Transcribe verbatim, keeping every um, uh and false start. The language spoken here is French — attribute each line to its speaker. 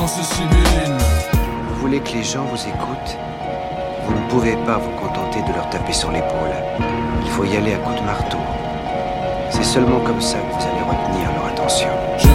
Speaker 1: ces sibyllines.
Speaker 2: Vous voulez que les gens vous écoutent? Vous ne pouvez pas vous contenter de leur taper sur l'épaule. Il faut y aller à coups de marteau. C'est seulement comme ça que vous allez retenir leur attention.
Speaker 1: J'ai